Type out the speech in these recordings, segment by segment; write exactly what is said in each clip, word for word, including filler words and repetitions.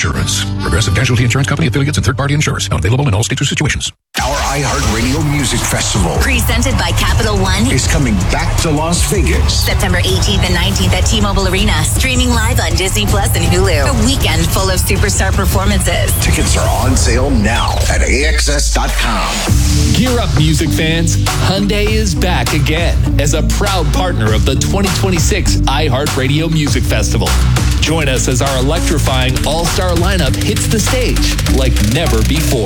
Insurance. Progressive Casualty Insurance Company affiliates and third-party insurers. Not available in all states or situations. Our iHeartRadio Music Festival, presented by Capital One, is coming back to Las Vegas. September eighteenth and nineteenth at T-Mobile Arena. Streaming live on Disney Plus and Hulu. A weekend full of superstar performances. Tickets are on sale now at A X S dot com. Gear up, music fans. Hyundai is back again as a proud partner of the twenty twenty-six iHeartRadio Music Festival. Join us as our electrifying all-star lineup hits the stage like never before.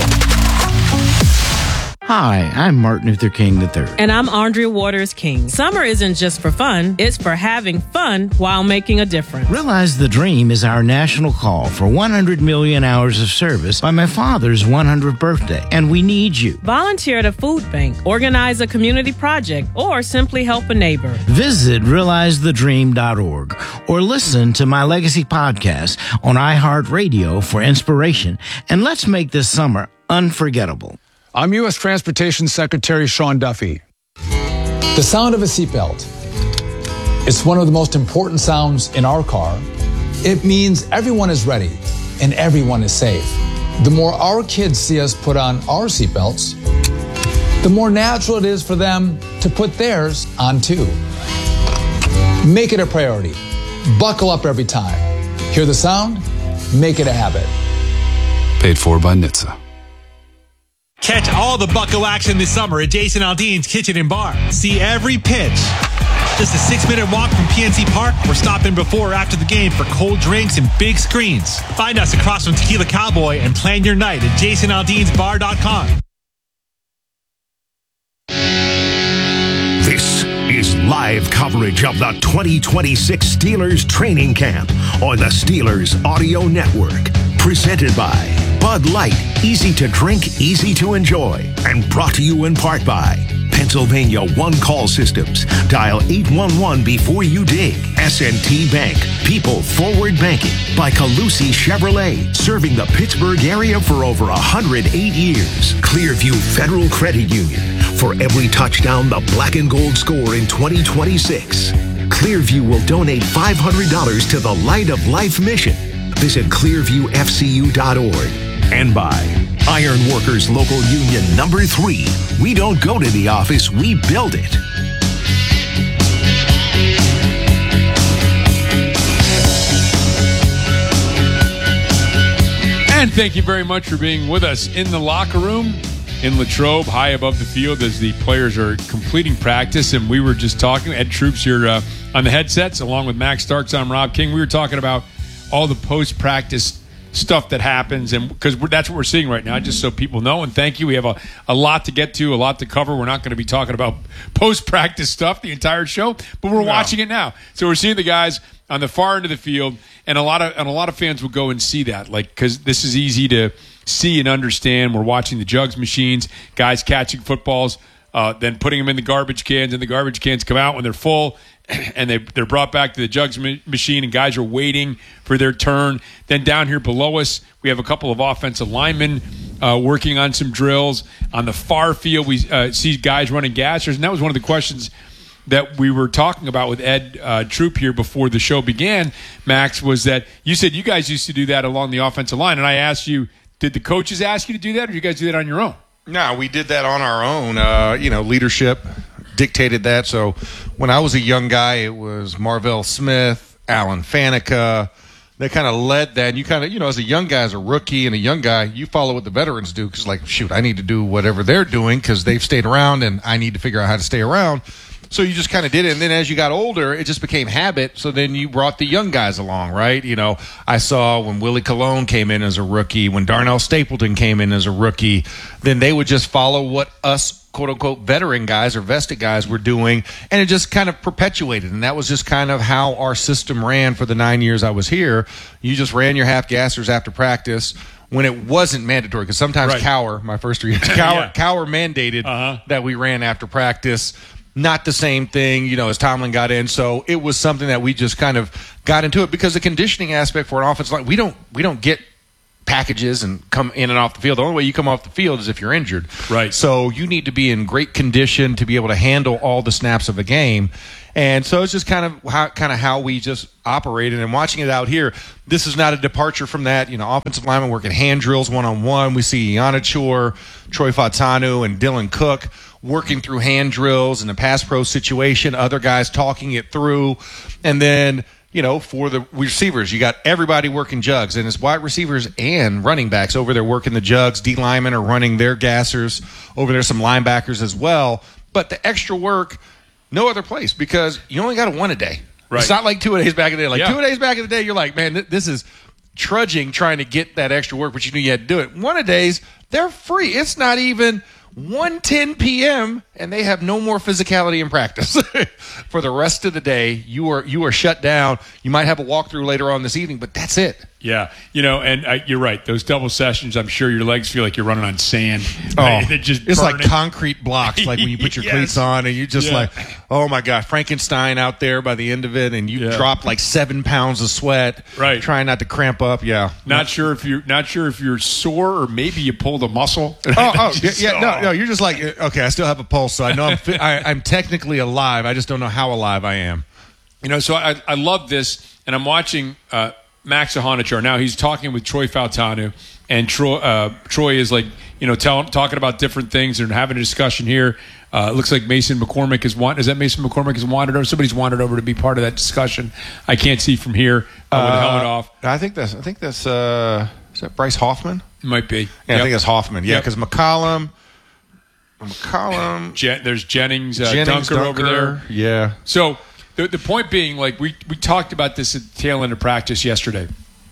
Hi, I'm Martin Luther King the third. And I'm Andrea Waters King. Summer isn't just for fun, it's for having fun while making a difference. Realize the Dream is our national call for one hundred million hours of service by my father's one hundredth birthday, and we need you. Volunteer at a food bank, organize a community project, or simply help a neighbor. Visit realize the dream dot org or listen to my Legacy podcast on iHeartRadio for inspiration, and let's make this summer unforgettable. I'm U S Transportation Secretary Sean Duffy. The sound of a seatbelt. It's one of the most important sounds in our car. It means everyone is ready and everyone is safe. The more our kids see us put on our seatbelts, the more natural it is for them to put theirs on too. Make it a priority. Buckle up every time. Hear the sound? Make it a habit. Paid for by N H T S A. Catch all the Bucko action this summer at Jason Aldean's Kitchen and Bar. See every pitch. Just a six-minute walk from P N C Park. We're stopping before or after the game for cold drinks and big screens. Find us across from Tequila Cowboy and plan your night at jason aldeans bar dot com. This is live coverage of the twenty twenty-six Steelers training camp on the Steelers Audio Network. Presented by Bud Light, easy to drink, easy to enjoy. And brought to you in part by Pennsylvania One Call Systems. Dial eight one one before you dig. S and T Bank, people forward banking. By Calusi Chevrolet, serving the Pittsburgh area for over one hundred eight years. Clearview Federal Credit Union, for every touchdown the black and gold score in twenty twenty-six. Clearview will donate five hundred dollars to the Light of Life mission. Visit clearview f c u dot org. And by Iron Workers Local Union Number three. We don't go to the office, we build it. And thank you very much for being with us in the locker room in Latrobe, high above the field as the players are completing practice. And we were just talking, Ed Troops here uh, on the headsets, along with Max Starks. I'm Rob King. We were talking about all the post-practice stuff that happens, and because that's what we're seeing right now, just so people know. And thank you. We have a, a lot to get to, a lot to cover. We're not going to be talking about post-practice stuff the entire show, but we're no. watching it now. So we're seeing the guys on the far end of the field, and a lot of and a lot of fans will go and see that, like, because this is easy to see and understand. We're watching the jugs machines, guys catching footballs, uh, then putting them in the garbage cans, and the garbage cans come out when they're full, and they, they're brought back to the jugs ma- machine, and guys are waiting for their turn. Then down here below us, we have a couple of offensive linemen uh, working on some drills. On the far field, we uh, see guys running gassers, and that was one of the questions that we were talking about with Ed uh, Troop here before the show began, Max, was that you said you guys used to do that along the offensive line, and I asked you, did the coaches ask you to do that, or did you guys do that on your own? No, we did that on our own. Uh, you know, leadership dictated that. So when I was a young guy, it was Marvell Smith, Alan Faneca. They kind of led that. And you kind of, you know, as a young guy, as a rookie and a young guy, you follow what the veterans do because, like, shoot, I need to do whatever they're doing because they've stayed around and I need to figure out how to stay around. So you just kind of did it. And then as you got older, it just became habit. So then you brought the young guys along, right? You know, I saw when Willie Colon came in as a rookie, when Darnell Stapleton came in as a rookie, then they would just follow what us, quote unquote, veteran guys or vested guys were doing. And it just kind of perpetuated. And that was just kind of how our system ran for the nine years I was here. You just ran your half gassers after practice when it wasn't mandatory. Because sometimes right. Cower, my first three years, Cower, yeah. Cower mandated uh-huh. that we ran after practice. Not the same thing, you know, as Tomlin got in. So it was something that we just kind of got into it because the conditioning aspect for an offensive line, we don't we don't get packages and come in and off the field. The only way you come off the field is if you're injured. Right. So you need to be in great condition to be able to handle all the snaps of a game. And so it's just kind of how kind of how we just operated. And watching it out here, this is not a departure from that. You know, offensive linemen working hand drills one-on-one. We see Iannachor, Troy Fautanu, and Dylan Cook working through hand drills in the pass pro situation, other guys talking it through. And then, you know, for the receivers, you got everybody working jugs, and it's wide receivers and running backs over there working the jugs. D linemen are running their gassers over there, some linebackers as well. But the extra work, no other place, because you only got a one a day. Right. It's not like two a days back in the day. Like yeah. two a days back in the day, you're like, man, th- this is trudging trying to get that extra work, but you knew you had to do it. One a days, they're free. It's not even one ten p.m. and they have no more physicality in practice for the rest of the day. You are you are shut down. You might have a walkthrough later on this evening, but that's it. Yeah, you know, and uh, you're right. Those double sessions, I'm sure your legs feel like you're running on sand. Oh, right? They're just it's burning. like concrete blocks, like when you put your yes. cleats on, and you just yeah. like, oh my God, Frankenstein out there by the end of it, and you yeah. drop like seven pounds of sweat, right? Trying not to cramp up. Yeah, not no. sure if you're not sure if you're sore or maybe you pulled a muscle. Oh, oh just, yeah, yeah, no, no, you're just like, okay, I still have a pulse, so I know I'm fit, I, I'm technically alive. I just don't know how alive I am. You know, so I I love this, and I'm watching. Uh, Max Iannachor. Now he's talking with Troy Fautanu, and Troy, uh, Troy is like, you know, tell, talking about different things and having a discussion here. Uh, it looks like Mason McCormick is wanted. Is that Mason McCormick is wanted over? Somebody's wanted over to be part of that discussion. I can't see from here uh, with the helmet off. I think that's. I think that's. Uh, is that Bryce Hoffman? It might be. Yeah, yep. I think that's Hoffman. Yeah, because yep. McCollum. McCollum. Je- there's Jennings, uh, Jennings Dunker, Dunker over there. Yeah. So the the point being, like we we talked about this at the tail end of practice yesterday.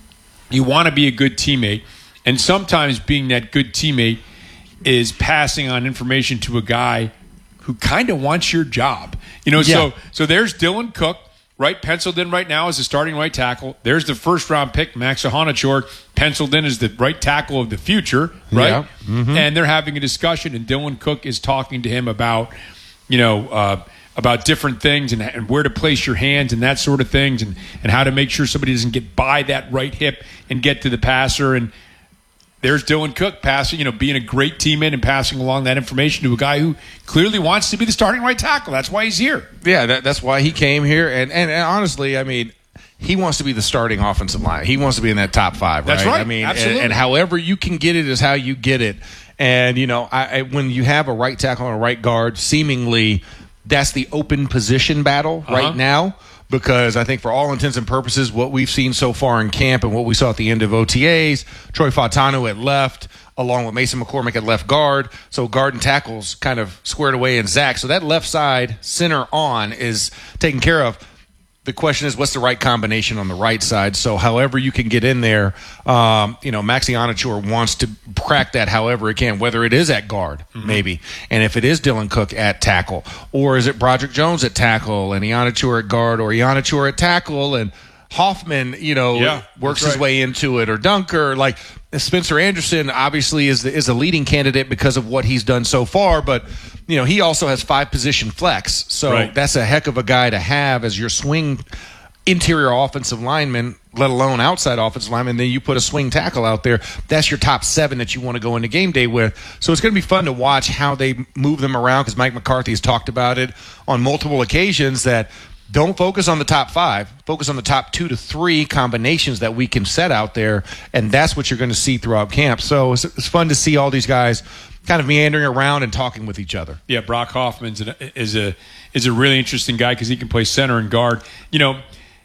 You want to be a good teammate, and sometimes being that good teammate is passing on information to a guy who kind of wants your job. You know, yeah. so so there's Dylan Cook, right, penciled in right now as the starting right tackle. There's the first round pick, Max Iannachor, penciled in as the right tackle of the future, right? Yeah. Mm-hmm. And they're having a discussion, and Dylan Cook is talking to him about, you know, uh, about different things and, and where to place your hands and that sort of things, and, and how to make sure somebody doesn't get by that right hip and get to the passer. And there's Dylan Cook passing, you know, being a great teammate and passing along that information to a guy who clearly wants to be the starting right tackle. That's why he's here. Yeah, that, that's why he came here. And, and, and honestly, I mean, he wants to be the starting offensive line. He wants to be in that top five, right? That's right. I mean, absolutely. And, and however you can get it is how you get it. And, you know, I, I, when you have a right tackle and a right guard, seemingly – that's the open position battle right uh-huh. now, because I think for all intents and purposes, what we've seen so far in camp and what we saw at the end of O T As, Troy Fautanu at left, along with Mason McCormick at left guard. So guard and tackles kind of squared away in Zach. So that left side, center on, is taken care of. The question is, what's the right combination on the right side? So however you can get in there, um, you know, Max Iannachor wants to crack that however it can, whether it is at guard, mm-hmm. maybe, and if it is Dylan Cook at tackle, or is it Broderick Jones at tackle and Iannachor at guard, or Iannachor at tackle and Hoffman, you know, yeah, works right. his way into it, or Dunker. Like Spencer Anderson obviously is the, is a leading candidate because of what he's done so far, but you know, he also has five position flex. So right. that's a heck of a guy to have as your swing interior offensive lineman, let alone outside offensive lineman. Then you put a swing tackle out there. That's your top seven that you want to go into game day with. So it's going to be fun to watch how they move them around, because Mike McCarthy has talked about it on multiple occasions that don't focus on the top five. Focus on the top two to three combinations that we can set out there, and that's what you're going to see throughout camp. So it's, it's fun to see all these guys kind of meandering around and talking with each other. Yeah, Brock Hoffman is a is a really interesting guy because he can play center and guard. You know,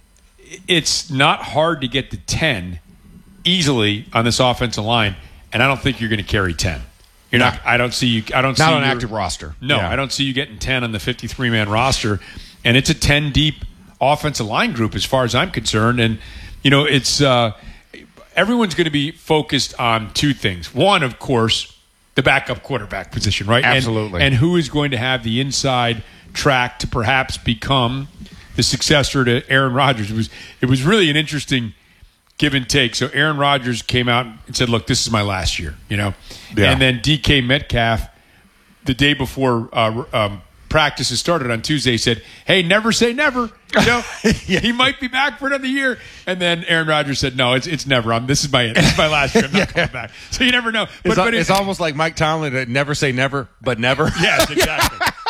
it's not hard to get to ten easily on this offensive line, and I don't think you're going to carry ten. You're not. I don't see you. I don't not see on your, active roster. No, yeah. I don't see you getting ten on the fifty-three man roster, and it's a ten deep offensive line group as far as I'm concerned. And you know, it's uh, everyone's going to be focused on two things. One, of course, the backup quarterback position, right? Absolutely. And, and who is going to have the inside track to perhaps become the successor to Aaron Rodgers? It was it was really an interesting give and take. So Aaron Rodgers came out and said, look, this is my last year, you know? Yeah. And then D K Metcalf, the day before uh, um, practices started on Tuesday, said, hey, never say never. You know, yeah. He might be back for another year. And then Aaron Rodgers said, no, it's it's never. I'm, this is my this is my last year. I'm not yeah. coming back. So you never know. But, it's, but it's it, almost like Mike Tomlin, never say never, but never. Yes, exactly.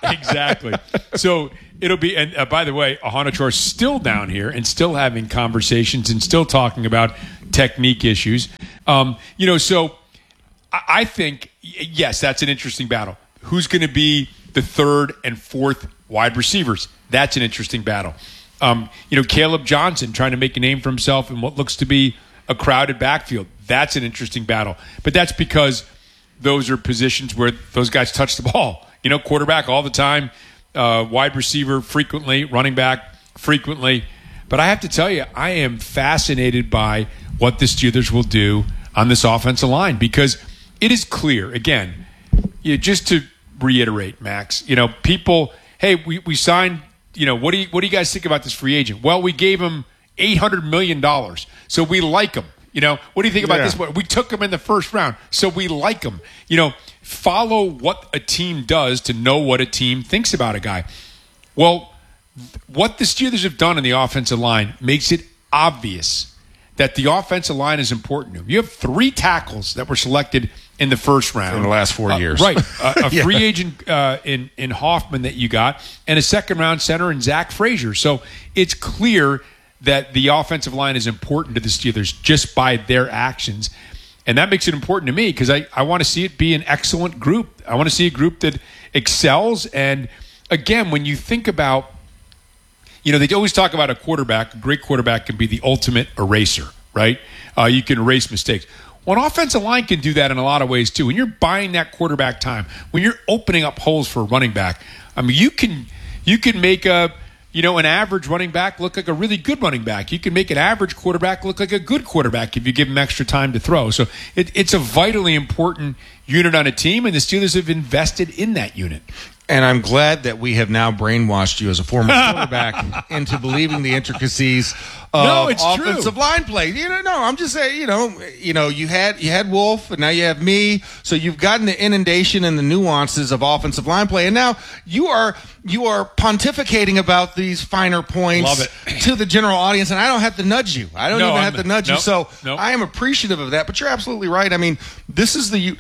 exactly. So it'll be, and uh, by the way, Ahanachore's still down here and still having conversations and still talking about technique issues. Um, you know, so I, I think, yes, that's an interesting battle. Who's going to be the third and fourth wide receivers? That's an interesting battle. Um, you know, Caleb Johnson trying to make a name for himself in what looks to be a crowded backfield. That's an interesting battle. But that's because those are positions where those guys touch the ball. You know, quarterback all the time, uh, wide receiver frequently, running back frequently. But I have to tell you, I am fascinated by what the Steelers will do on this offensive line because it is clear, again, you know, just to reiterate, Max, you know, people, hey, we, we signed, you know, what do you, what do you guys think about this free agent? Well, we gave him eight hundred million dollars, so we like him. You know, what do you think about yeah. this one? We took him in the first round, so we like him. You know, follow what a team does to know what a team thinks about a guy. Well, what the Steelers have done in the offensive line makes it obvious that the offensive line is important to them. You have three tackles that were selected in the first round. In the last four uh, years. Right. Uh, a yeah. free agent uh, in, in Hoffman that you got, and a second-round center in Zach Frazier. So it's clear that the offensive line is important to the Steelers just by their actions. And that makes it important to me because I, I want to see it be an excellent group. I want to see a group that excels. And, again, when you think about, you know, they always talk about a quarterback. A great quarterback can be the ultimate eraser, right? Uh, you can erase mistakes. Well, an offensive line can do that in a lot of ways, too. When you're buying that quarterback time, when you're opening up holes for a running back, I mean, you can you can make a, you know, an average running back look like a really good running back. You can make an average quarterback look like a good quarterback if you give him extra time to throw. So it, it's a vitally important unit on a team, and the Steelers have invested in that unit. And I'm glad that we have now brainwashed you as a former quarterback into believing the intricacies of no, it's offensive true. line play. You know, no, I'm just saying, you know, you know, you had you had Wolf, and now you have me. So you've gotten the inundation and the nuances of offensive line play, and now you are you are pontificating about these finer points Love it. to the general audience, and I don't have to nudge you. I don't no, even I'm, have to nudge nope, you. So nope. I am appreciative of that. But you're absolutely right. I mean, this is the.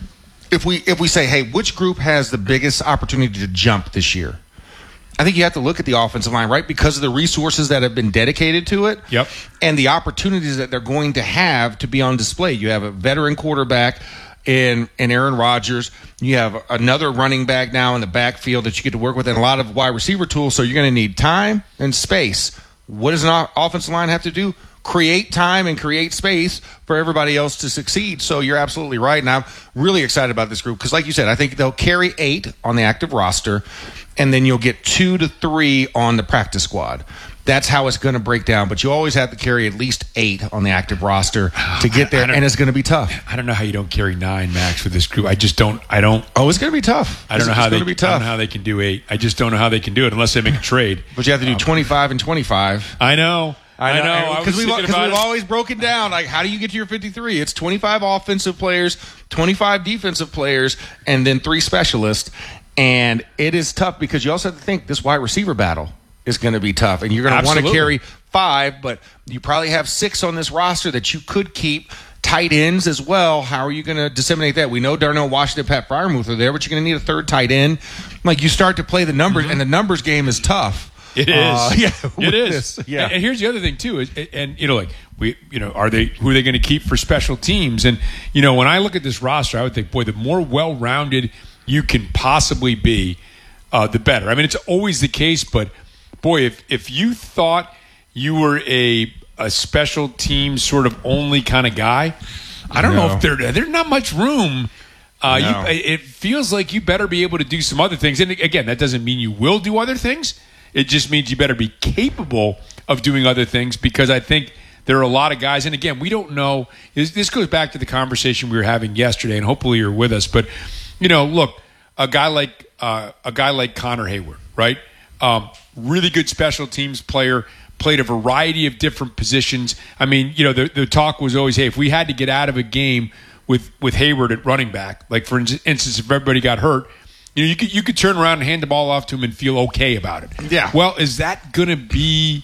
If we if we say, hey, which group has the biggest opportunity to jump this year? I think you have to look at the offensive line, right? Because of the resources that have been dedicated to it. Yep. And the opportunities that they're going to have to be on display. You have a veteran quarterback in, in Aaron Rodgers. You have another running back now in the backfield that you get to work with and a lot of wide receiver tools. So you're going to need time and space. What does an offensive line have to do? Create time and create space for everybody else to succeed. So you're absolutely right. And I'm really excited about this group because, like you said, I think they'll carry eight on the active roster, and then you'll get two to three on the practice squad. That's how it's going to break down. But you always have to carry at least eight on the active roster to get there, and it's going to be tough. I don't know how you don't carry nine, Max, with this group. I just don't. I don't. Oh, it's going to be tough. I don't know it's, how it's they. Be tough. I don't know how they can do eight. I just don't know how they can do it unless they make a trade. But you have to do um, twenty-five and twenty-five. I know. I know, because we've, we've we've always broken down, like, how do you get to your fifty-three? It's twenty-five offensive players, twenty-five defensive players, and then three specialists. And it is tough because you also have to think this wide receiver battle is going to be tough. And you're going to want to carry five, but you probably have six on this roster that you could keep. Tight ends as well. How are you going to disseminate that? We know Darnell Washington, Pat Freiermuth are there, but you're going to need a third tight end. Like, you start to play the numbers, mm-hmm. and the numbers game is tough. It is. Uh, yeah, it is. This. Yeah. And, and here's the other thing too is, and you know, like we, you know, are they who are they going to keep for special teams? And you know, when I look at this roster, I would think, boy, the more well-rounded you can possibly be, uh, the better. I mean, it's always the case, but boy, if if you thought you were a a special team sort of only kind of guy, I don't no. know if there there's not much room. Uh, no. you, it feels like you better be able to do some other things. And again, that doesn't mean you will do other things. It just means you better be capable of doing other things because I think there are a lot of guys. And again, we don't know. This, this goes back to the conversation we were having yesterday, and hopefully you're with us. But, you know, look, a guy like uh, a guy like Connor Hayward, right? Um, really good special teams player, played a variety of different positions. I mean, you know, the, the talk was always, hey, if we had to get out of a game with, with Hayward at running back, like, for instance, if everybody got hurt, you know, you could you could turn around and hand the ball off to him and feel okay about it. Yeah. Well, is that going to be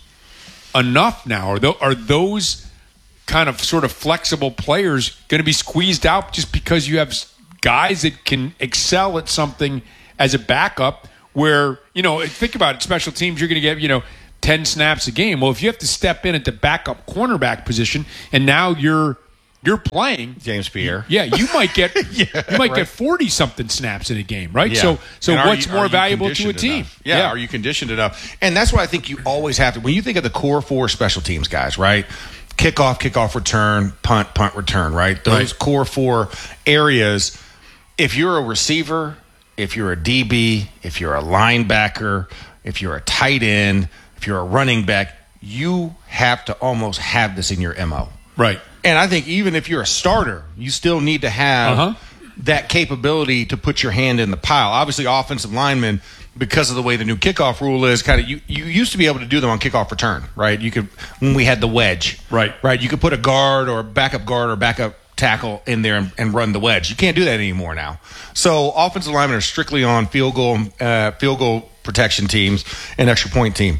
enough now? Are, th- are those kind of sort of flexible players going to be squeezed out just because you have guys that can excel at something as a backup where, you know, think about it, special teams, you're going to get, you know, ten snaps a game. Well, if you have to step in at the backup cornerback position and now you're you're playing James Pierre. Yeah, you might get yeah, you might right. get forty something snaps in a game, right? Yeah. So so And are what's you- more are you valuable to a conditioned team? enough? Yeah, are you conditioned enough? And that's why I think you always have to, when you think of the core four special teams guys, right? Kickoff, kickoff return, punt, punt return, right? Those Right. core four areas, if you're a receiver, if you're a D B, if you're a linebacker, if you're a tight end, if you're a running back, you have to almost have this in your M O. Right. And I think even if you're a starter, you still need to have Uh-huh. that capability to put your hand in the pile. Obviously, offensive linemen, because of the way the new kickoff rule is, kind of you, you used to be able to do them on kickoff return, right? You could, when we had the wedge, Right. right? You could put a guard or a backup guard or backup tackle in there and, and run the wedge. You can't do that anymore now. So offensive linemen are strictly on field goal, uh, field goal protection teams and extra point team.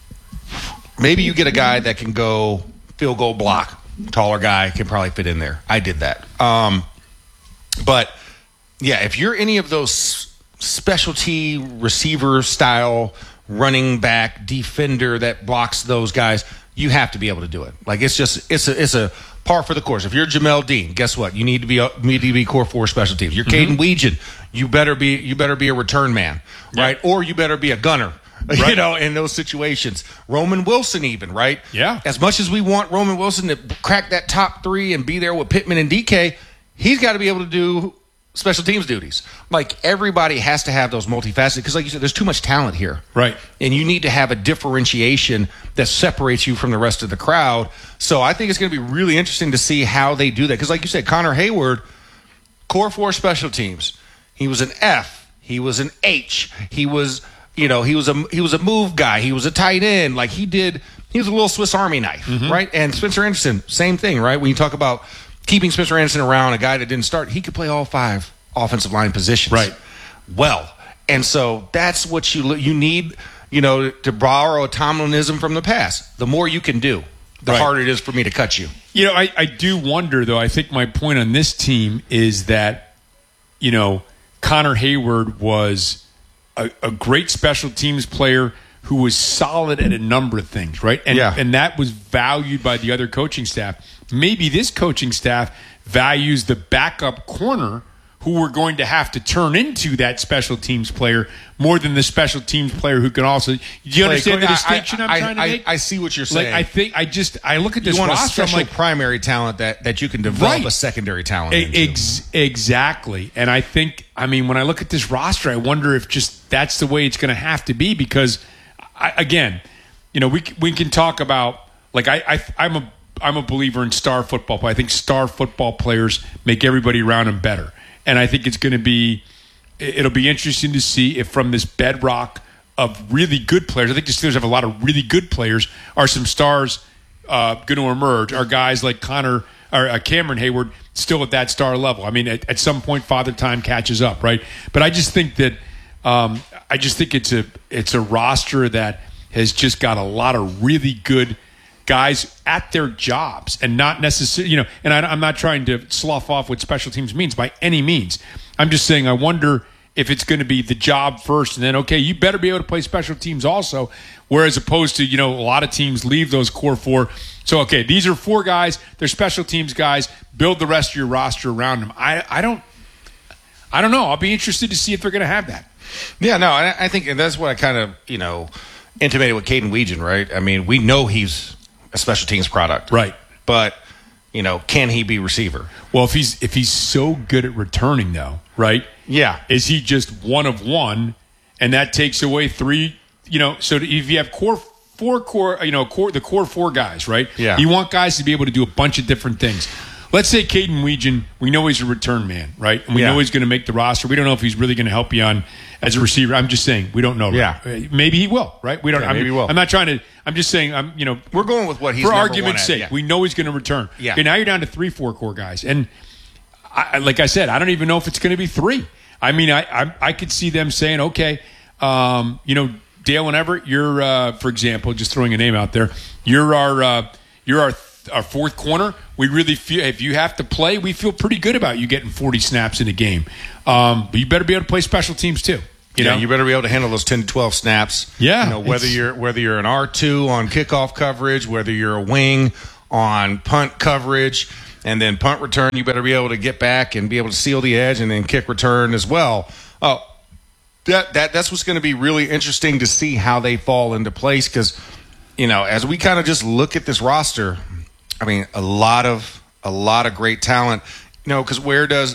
Maybe you get a guy that can go field goal block. Taller guy can probably fit in there. I did that. Um, but yeah, if you're any of those specialty receiver style running back defender that blocks those guys, you have to be able to do it. Like it's just it's a it's a par for the course. If you're Jamel Dean, guess what? You need to be a, need to be core four special teams. You're Caden Weegan, you better be you better be a return man, right? Or you better be a gunner. You Right. know, in those situations. Roman Wilson even, right? Yeah. As much as we want Roman Wilson to crack that top three and be there with Pittman and D K, he's got to be able to do special teams duties. Like, everybody has to have those multifaceted, because like you said, there's too much talent here. Right. And you need to have a differentiation that separates you from the rest of the crowd. So I think it's going to be really interesting to see how they do that. Because like you said, Connor Hayward, core four special teams. He was an F. He was an H. He was... You know, he was a he was a move guy. He was a tight end. Like he did, he was a little Swiss Army knife, right? And Spencer Anderson, same thing, right? When you talk about keeping Spencer Anderson around, a guy that didn't start, he could play all five offensive line positions, Right. Well, and so that's what you you need. You know, to borrow a Tomlinism from the past. The more you can do, the Right. harder it is for me to cut you. You know, I, I do wonder, though. I think my point on this team is that, you know, Connor Hayward was a, a great special teams player who was solid at a number of things, right? And, Yeah. and that was valued by the other coaching staff. Maybe this coaching staff values the backup corner who we're going to have to turn into that special teams player more than the special teams player who can also. Do you understand Like, the I- distinction I, I- am trying to I- make? I see what you're Like, saying. I think I just I look at this You want a roster. I'm special like, primary talent that, that you can develop Right. a secondary talent E- into. Ex- exactly. And I think, I mean, when I look at this roster, I wonder if just that's the way it's going to have to be because, I, again, you know, we c- we can talk about, like, I, I, I'm a I'm a believer in star football, but I think star football players make everybody around them better. And I think it's going to be, it'll be interesting to see if from this bedrock of really good players, I think the Steelers have a lot of really good players, are some stars uh, going to emerge? Are guys like Connor or uh, Cameron Hayward still at that star level? I mean, at, at some point, Father Time catches up, right? But I just think that um, I just think it's a it's a roster that has just got a lot of really good guys at their jobs and not necessarily, you know, and I, I'm not trying to slough off what special teams means by any means. I'm just saying I wonder if it's going to be the job first and then, okay, you better be able to play special teams also, whereas opposed to, you know, a lot of teams leave those core four. So, okay, these are four guys. They're special teams guys. Build the rest of your roster around them. I, I don't I don't know. I'll be interested to see if they're going to have that. Yeah, no, I, I think and that's what I kind of, you know, intimated with Caden Weegan, right? I mean, we know he's a special teams product. Right. But, you know, can he be receiver? Well, if he's if he's so good at returning, though, right? Yeah. Is he just one of one, and that takes away three? You know, so if you have core four core, you know, core the core four guys, right? Yeah. You want guys to be able to do a bunch of different things. Let's say Caden Weegan, we know he's a return man, right? And we Yeah. know he's going to make the roster. We don't know if he's really going to help you on as a receiver. I'm just saying we don't know. Yeah. Right? Maybe he will, right? We don't. Yeah, I'm, maybe he will. I'm not trying to. I'm just saying. I'm. You know, We're going with what he's for number argument's one at, sake. yeah. We know he's going to return. Yeah. Okay, now you're down to three, four core guys, and I, like I said, I don't even know if it's going to be three. I mean, I I, I could see them saying, okay, um, you know, Dale and Everett, you're, uh, for example, just throwing a name out there, you're our uh, you're our our fourth corner. We really feel if you have to play, we feel pretty good about you getting forty snaps in a game. Um, but you better be able to play special teams too. You Yeah, know, you better be able to handle those ten to twelve snaps. Yeah, You know, whether it's- you're whether you're an R two on kickoff coverage, whether you're a wing on punt coverage, and then punt return, you better be able to get back and be able to seal the edge, and then kick return as well. Oh, that that that's what's going to be really interesting to see how they fall into place, because, you know, as we kind of just look at this roster, I mean, a lot of a lot of great talent. You know, because where does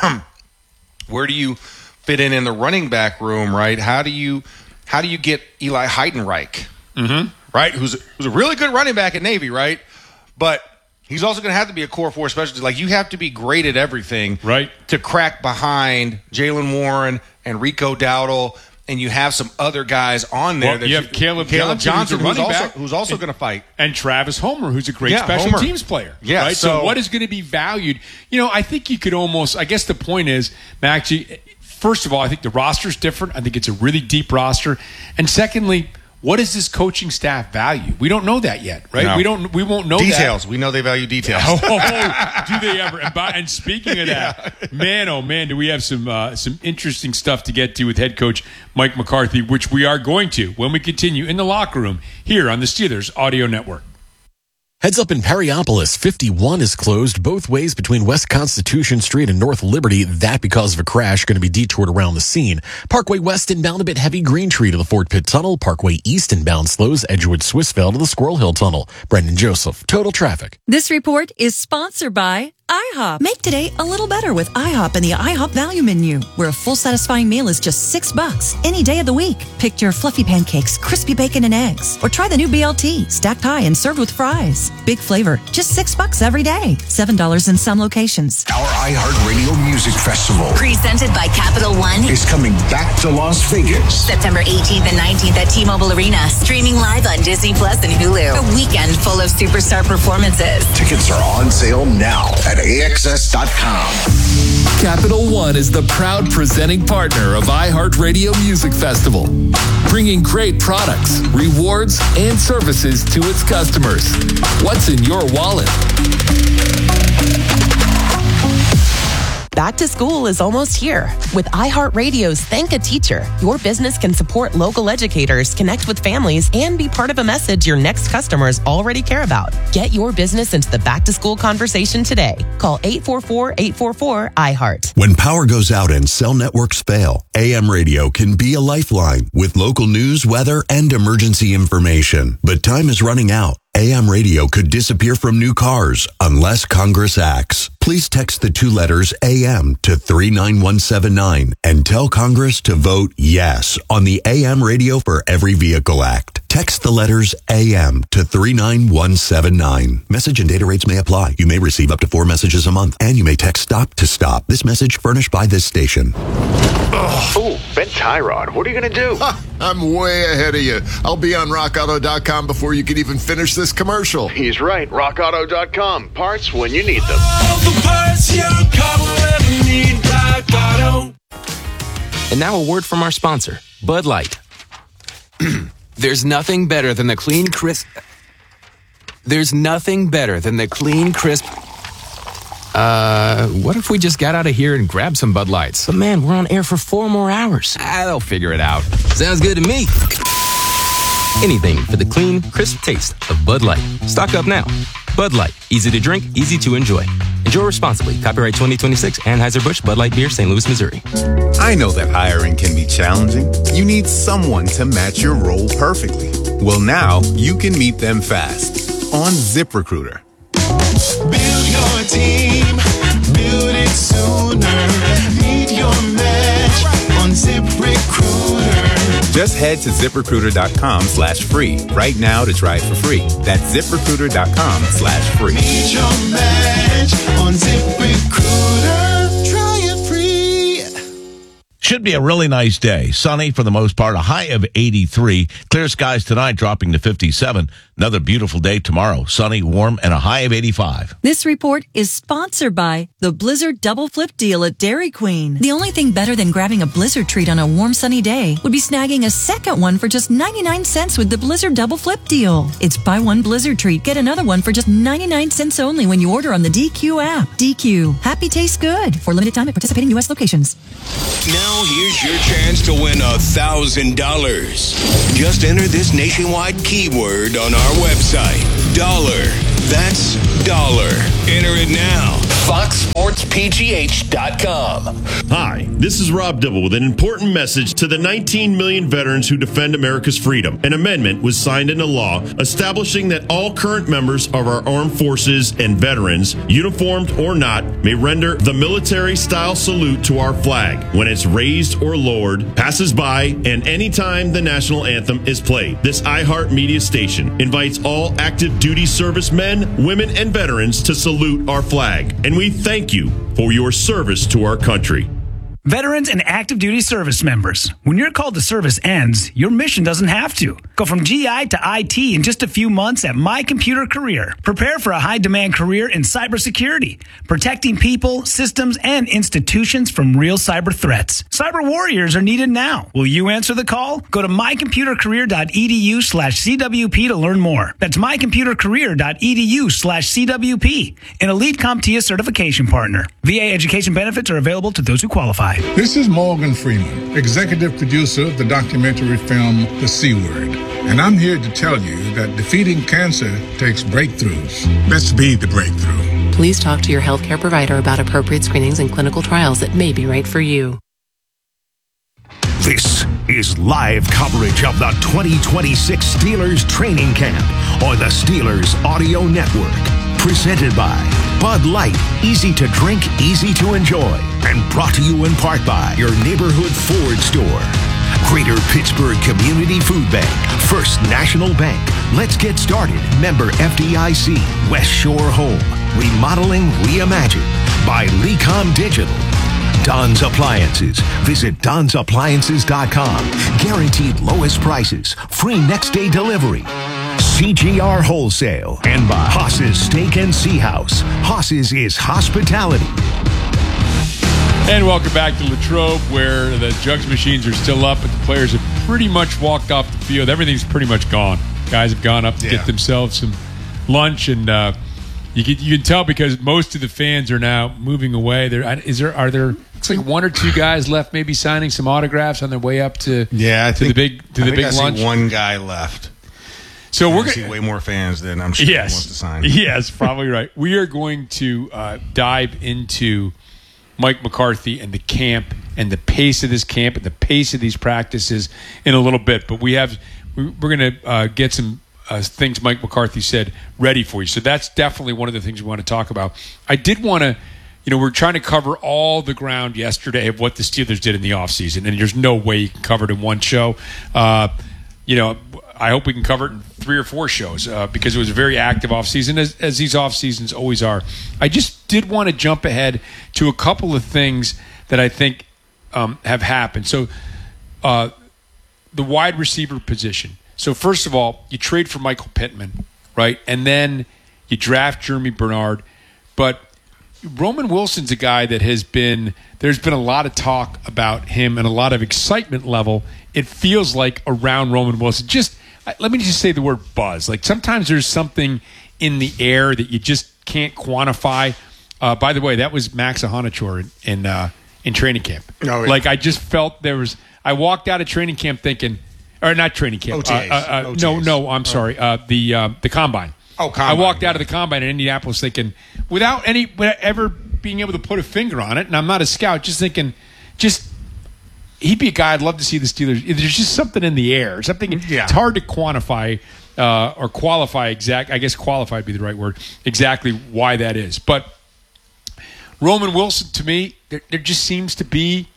where do you fit in in the running back room, right? How do you how do you get Eli Heidenreich, Mm-hmm. right? Who's who's a really good running back at Navy, right? But he's also going to have to be a core four specialist. Like, you have to be great at everything, right, to crack behind Jalen Warren and Rico Dowdle, and you have some other guys on there. Well, that you have Caleb, Caleb Johnson, Johnson, who's, who's, a running also back, who's also and- going to fight, and Travis Homer, who's a great Yeah, special Homer. teams player. Yeah, right. So, so- what is going to be valued? You know, I think you could almost. I guess the point is, Max. You, first of all, I think the roster's different. I think it's a really deep roster, and secondly, what does this coaching staff value? We don't know that yet, right? No. We don't. We won't know details. that. We know they value details. Oh, do they ever? And, by, and speaking of that, man, oh man, do we have some uh, some interesting stuff to get to with head coach Mike McCarthy, which we are going to when we continue in the locker room here on the Steelers Audio Network. Heads up in Perryopolis, fifty-one is closed both ways between West Constitution Street and North Liberty. That because of a crash, going to be detoured around the scene. Parkway West inbound a bit heavy, Green Tree to the Fort Pitt Tunnel. Parkway East inbound slows, Edgewood Swissvale to the Squirrel Hill Tunnel. Brendan Joseph, Total Traffic. This report is sponsored by IHOP. Make today a little better with IHOP and the IHOP Value Menu, where a full satisfying meal is just six bucks any day of the week. Pick your fluffy pancakes, crispy bacon and eggs, or try the new B L T, stacked high and served with fries. Big flavor, just six bucks every day. Seven dollars in some locations. Our iHeartRadio Music Festival Presented by Capital One. is coming back to Las Vegas. September eighteenth and nineteenth at T-Mobile Arena. Streaming live on Disney Plus and Hulu. A weekend full of superstar performances. Tickets are on sale now at A X S dot com. Capital One is the proud presenting partner of iHeartRadio Music Festival, bringing great products, rewards, and services to its customers. What's in your wallet? Back to school is almost here. With iHeartRadio's Thank a Teacher, your business can support local educators, connect with families, and be part of a message your next customers already care about. Get your business into the back to school conversation today. Call eight four four, eight four four, I heart. When power goes out and cell networks fail, A M radio can be a lifeline with local news, weather, and emergency information. But time is running out. A M radio could disappear from new cars unless Congress acts. Please text the two letters A M to three nine one seven nine and tell Congress to vote yes on the A M Radio for Every Vehicle Act. Text the letters A M to three nine one seven nine. Message and data rates may apply. You may receive up to four messages a month, and you may text STOP to STOP. This message furnished by this station. Oh, Ben Tyrod, what are you going to do? I'm way ahead of you. I'll be on rock auto dot com before you can even finish this commercial. He's right. rock auto dot com. Parts when you need them. And now a word from our sponsor, Bud Light. There's nothing better than the clean, crisp... There's nothing better than the clean, crisp... Uh, what if we just got out of here and grabbed some Bud Lights? But man, we're on air for four more hours. Ah, they'll figure it out. Sounds good to me. Anything for the clean, crisp taste of Bud Light. Stock up now. Bud Light. Easy to drink, easy to enjoy. Enjoy responsibly. Copyright twenty twenty-six, Anheuser-Busch, Bud Light Beer, Saint Louis, Missouri. I know that hiring can be challenging. You need someone to match your role perfectly. Well, now you can meet them fast on ZipRecruiter. Build your team, build it sooner. Meet your match on ZipRecruiter. Just head to ZipRecruiter.com slash free right now to try it for free. That's ZipRecruiter.com slash free. Meet your match on ZipRecruiter. Try it free. Should be a really nice day. Sunny for the most part, a high of eighty-three. Clear skies tonight, dropping to fifty-seven. Another beautiful day tomorrow. Sunny, warm, and a high of eighty-five. This report is sponsored by the Blizzard Double Flip Deal at Dairy Queen. The only thing better than grabbing a Blizzard treat on a warm, sunny day would be snagging a second one for just ninety-nine cents with the Blizzard Double Flip Deal. It's buy one Blizzard treat, get another one for just ninety-nine cents only when you order on the D Q app. D Q. Happy tastes good. For limited time at participating U S locations. Now here's your chance to win a thousand dollars. Just enter this nationwide keyword on our website. Dollar. That's dollar. Enter it now. fox sports p g h dot com. Hi, this is Rob Dibble with an important message to the nineteen million veterans who defend America's freedom. An amendment was signed into law establishing that all current members of our armed forces and veterans, uniformed or not, may render the military-style salute to our flag when it's raised or lowered, passes by, and anytime the national anthem is played. This iHeart Media station invites all active duty servicemen, women, and veterans to salute our flag. And we thank you for your service to our country. Veterans and active duty service members, when your call to service ends, your mission doesn't have to. Go from G I to I T in just a few months at My Computer Career. Prepare for a high-demand career in cybersecurity, protecting people, systems, and institutions from real cyber threats. Cyber warriors are needed now. Will you answer the call? Go to my computer career dot e d u slash c w p to learn more. That's my computer career dot e d u slash c w p, an elite CompTIA certification partner. V A education benefits are available to those who qualify. This is Morgan Freeman, executive producer of the documentary film The C Word. And I'm here to tell you that defeating cancer takes breakthroughs. Let's be the breakthrough. Please talk to your healthcare provider about appropriate screenings and clinical trials that may be right for you. This is live coverage of the twenty twenty-six Steelers training camp on the Steelers Audio Network. Presented by Bud Light, easy to drink, easy to enjoy. And brought to you in part by your neighborhood Ford store. Greater Pittsburgh Community Food Bank, First National Bank. Let's get started. Member F D I C, West Shore Home. Remodeling Reimagined by Lecom Digital. Don's Appliances. Visit dons appliances dot com. Guaranteed lowest prices. Free next day delivery. C G R Wholesale. And by Haas's Steak and Sea House. Haas's is hospitality. And welcome back to Latrobe, where the jugs machines are still up, but the players have pretty much walked off the field. Everything's pretty much gone. Guys have gone up to Yeah. get themselves some lunch, and uh, you can you can tell because most of the fans are now moving away. There is there are there looks like one or two guys left, maybe signing some autographs on their way up to Yeah, I to think, the big to I the think big I see lunch. one guy left. So And we're I gonna see way more fans than I'm sure he wants to yes sign. yes probably right. We are going to uh, dive into Mike McCarthy and the camp and the pace of this camp and the pace of these practices in a little bit. But we have we, we're going to uh, get some uh, things Mike McCarthy said ready for you. So that's definitely one of the things we want to talk about. I did want to, you know, we're trying to cover all the ground yesterday of what the Steelers did in the offseason, and there's no way you can cover it in one show. Uh, you know, I hope we can cover it in three or four shows uh, because it was a very active offseason, as, as these off seasons always are. I just did want to jump ahead to a couple of things that I think um, have happened. So uh, the wide receiver position. So first of all, you trade for Michael Pittman, right? And then you draft Jeremy Bernard. But Roman Wilson's a guy that has been, there's been a lot of talk about him and a lot of excitement level. It feels like around Roman Wilson. Just, let me just say the word buzz. Like sometimes there's something in the air that you just can't quantify. Uh, by the way, that was Max Ahanachour in in, uh, in training camp. Oh, yeah. Like I just felt there was, I walked out of training camp thinking, or not training camp. O T As. Uh, uh, uh, O T As. No, no, I'm sorry. Uh, the uh, the combine. Oh, combine. I walked out of the combine in Indianapolis thinking, without any ever being able to put a finger on it, and I'm not a scout, just thinking, just he'd be a guy I'd love to see the Steelers. There's just something in the air, something. Yeah. It's hard to quantify uh, or qualify exact. I guess qualify would be the right word. Exactly why that is, but Roman Wilson, to me, there, there just seems to be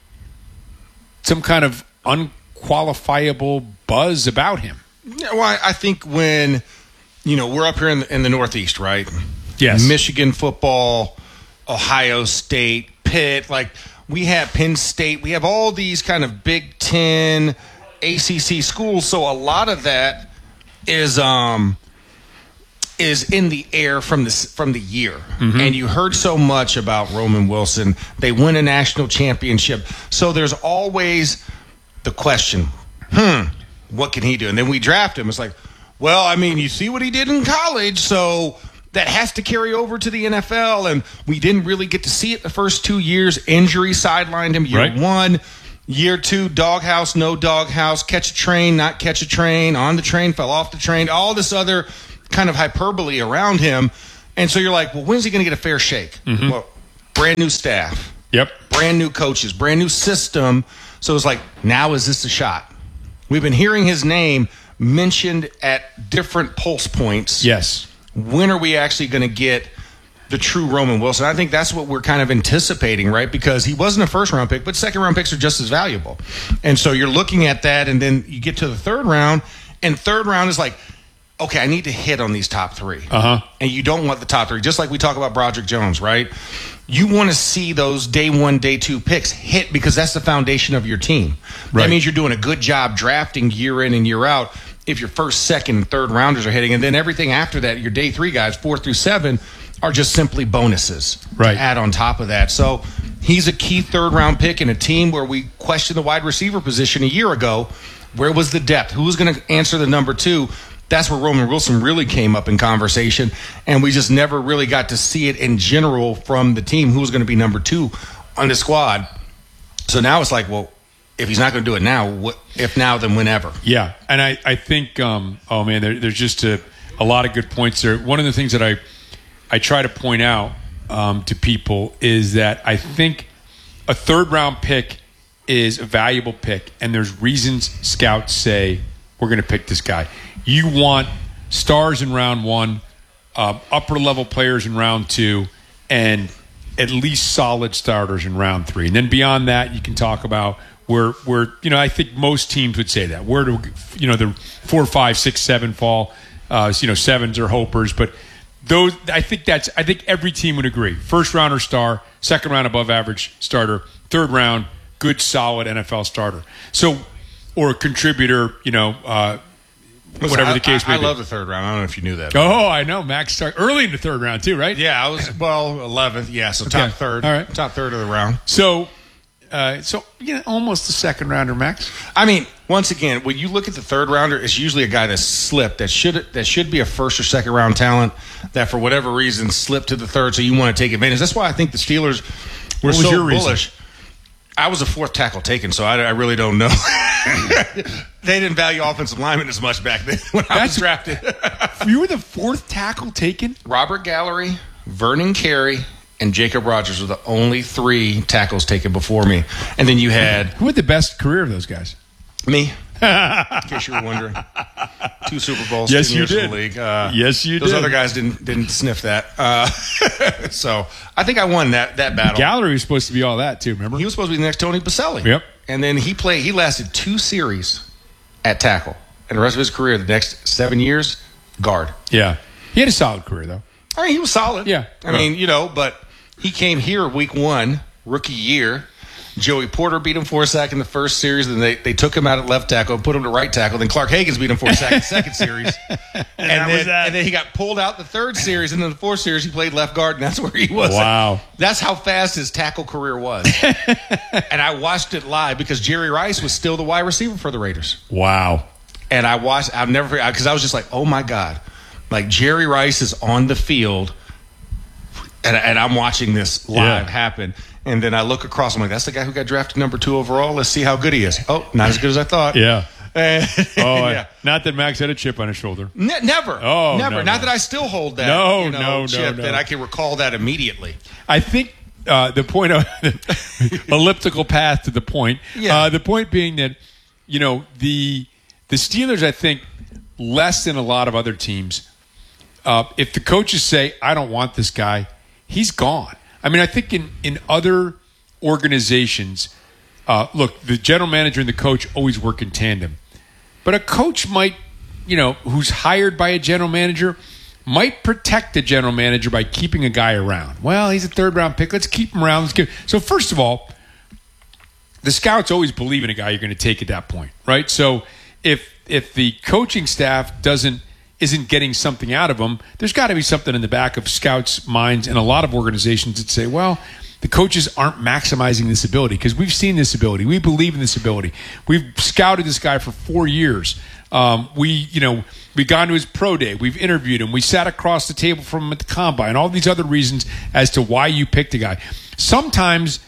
some kind of unqualifiable buzz about him. Yeah, well, I, I think when, you know, we're up here in the, in the Northeast, right? Yes. Michigan football, Ohio State, Pitt, like we have Penn State. We have all these kind of Big Ten, A C C schools. So a lot of that is um is in the air from the from the year. Mm-hmm. And you heard so much about Roman Wilson. They win a national championship. So there's always the question, hmm, what can he do? And then we draft him. It's like, well, I mean, you see what he did in college, so that has to carry over to the N F L. And we didn't really get to see it the first two years. Injury sidelined him year Right. one. Year two, doghouse, no doghouse, catch a train, not catch a train, on the train, fell off the train, all this other kind of hyperbole around him. And so you're like, well, when's he going to get a fair shake? Mm-hmm. Well, brand new staff. Yep. Brand new coaches, brand new system. So it's like, now is this a shot? We've been hearing his name mentioned at different pulse points. Yes. When are we actually going to get the true Roman Wilson? I think that's what we're kind of anticipating, right? Because he wasn't a first round pick, but second round picks are just as valuable. And so you're looking at that, and then you get to the third round, and third round is like, okay, I need to hit on these top three. Uh-huh. And you don't want the top three. Just like we talk about Broderick Jones, right? You want to see those day one, day two picks hit because that's the foundation of your team. Right. That means you're doing a good job drafting year in and year out if your first, second, and third rounders are hitting. And then everything after that, your day three guys, four through seven, are just simply bonuses right. to add on top of that. So he's a key third round pick in a team where we questioned the wide receiver position a year ago. Where was the depth? Who was going to answer the number two? That's where Roman Wilson really came up in conversation, and we just never really got to see it in general from the team who was going to be number two on the squad. So now it's like, well, if he's not going to do it now, what, if now, then whenever. Yeah, and I, I think, um, oh, man, there, there's just a, a lot of good points there. One of the things that I, I try to point out um, to people is that I think a third-round pick is a valuable pick, and there's reasons scouts say we're going to pick this guy. You want stars in round one, uh, upper-level players in round two, and at least solid starters in round three. And then beyond that, you can talk about where, where you know, I think most teams would say that. Where do, you know, the four, five, six, seven fall, uh, you know, sevens are hopers, but those, I think that's, I think every team would agree. First rounder star, second round above average starter, third round, good, solid N F L starter. So, or a contributor, you know, uh, whatever the case I, may I be. I love the third round. I don't know if you knew that. Oh, I know. Max started early in the third round too, right? Yeah, I was, well, eleventh. Yeah, so Okay. top third. All right. Top third of the round. So, uh, so you know, almost a second rounder, Max. I mean, once again, when you look at the third rounder, it's usually a guy that's slipped that should that should be a first or second round talent that for whatever reason slipped to the third. So you want to take advantage. That's why I think the Steelers were What was so your reason? bullish. I was a fourth tackle taken, so I, I really don't know. They didn't value offensive linemen as much back then when I was drafted. You were the fourth tackle taken? Robert Gallery, Vernon Carey, and Jacob Rogers were the only three tackles taken before me. And then you had... Who had the best career of those guys? Me. In case you were wondering. Two Super Bowls, Yes, ten you years in did. the league. Uh, Yes, you those did. other guys didn't didn't sniff that. Uh, so I think I won that that battle. Gallery was supposed to be all that too, remember? He was supposed to be the next Tony Baselli. Yep. And then he played. He lasted two series at tackle, and the rest of his career, the next seven years, guard. Yeah. He had a solid career, though. I mean, he was solid. Yeah. I mean, you know, but he came here week one, rookie year. Joey Porter beat him for a sack in the first series. Then they, they took him out at left tackle and put him to right tackle. Then Clark Higgins beat him for a sack in the second series. and, that then, was that. and then he got pulled out the third series. And then the fourth series, he played left guard, and that's where he was. Wow. That's how fast his tackle career was. And I watched it live because Jerry Rice was still the wide receiver for the Raiders. Wow. And I watched, I've never, because I was just like, oh my God. Like Jerry Rice is on the field, and, and I'm watching this live Yeah. happen. And then I look across, I'm like, that's the guy who got drafted number two overall. Let's see how good he is. Oh, not as good as I thought. Yeah. And- Oh, yeah. not that Max had a chip on his shoulder. Ne- never. Oh, never. no, not no. that I still hold that. No, you know, no, no, chip, no. That I can recall that immediately. I think uh, the point of elliptical path to the point. Yeah. Uh, the point being that, you know, the the Steelers, I think, less than a lot of other teams, uh, if the coaches say, I don't want this guy, he's gone. I mean, I think in, in other organizations, uh, look, the general manager and the coach always work in tandem. But a coach might, you know, who's hired by a general manager, might protect the general manager by keeping a guy around. Well, he's a third round pick. Let's keep him around. Let's give. So first of all, the scouts always believe in a guy you're going to take at that point, right? So if if the coaching staff doesn't isn't getting something out of him, there's got to be something in the back of scouts' minds and a lot of organizations that say, well, the coaches aren't maximizing this ability because we've seen this ability. We believe in this ability. We've scouted this guy for four years. Um, we, you know, we've gone to his pro day. We've interviewed him. We sat across the table from him at the combine. All these other reasons as to why you picked a guy. Sometimes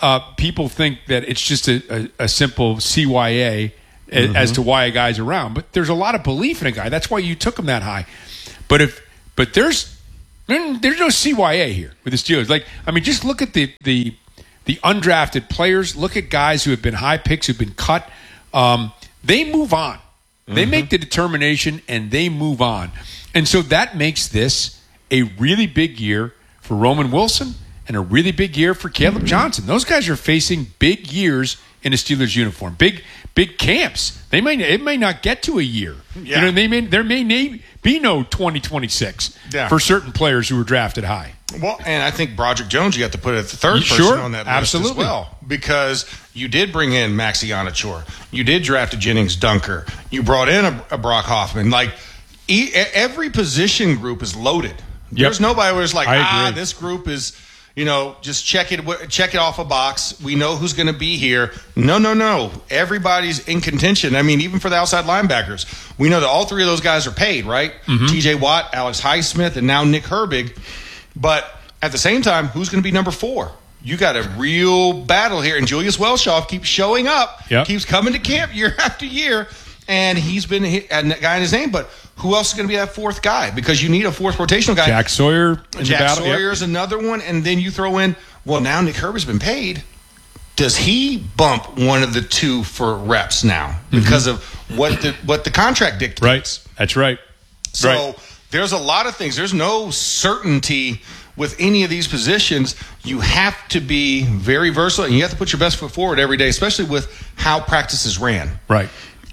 uh, people think that it's just a, a, a simple C Y A mm-hmm. as to why a guy's around. But there's a lot of belief in a guy. That's why you took him that high. But if but there's there's no C Y A here with the Steelers. Like, I mean, just look at the the the undrafted players. Look at guys who have been high picks, who've been cut. Um, they move on. Mm-hmm. They make the determination and they move on. And so that makes this a really big year for Roman Wilson and a really big year for Caleb Johnson. Those guys are facing big years in a Steelers uniform, big big camps. They may it may not get to a year. Yeah. You know, they may there may be no twenty twenty-six yeah. for certain players who were drafted high. Well, and I think Broderick Jones, you have to put it at the third person sure, on that absolutely. list as well, because you did bring in Maxi Onachor, you did draft a Jennings Dunker, you brought in a, a Brock Hoffman. Like e- every position group is loaded. Yep. There's nobody where it's like, ah, this group is, you know, just check it, check it off a box. We know who's going to be here. No, no, no. Everybody's in contention. I mean, even for the outside linebackers, we know that all three of those guys are paid, right? Mm-hmm. T J Watt, Alex Highsmith, and now Nick Herbig. But at the same time, who's going to be number four? You got a real battle here. And Julius Welshoff keeps showing up, yep. keeps coming to camp year after year, and he's been a guy in his name. But who else is going to be that fourth guy? Because you need a fourth rotational guy. Jack Sawyer in Jack the battle. Sawyer's yep. another one. And then you throw in, well, now Nick Herbig's been paid. Does he bump one of the two for reps now because mm-hmm. of what the what the contract dictates? Right. That's right. So right. there's a lot of things. There's no certainty with any of these positions. You have to be very versatile, and you have to put your best foot forward every day, especially with how practices ran. Right.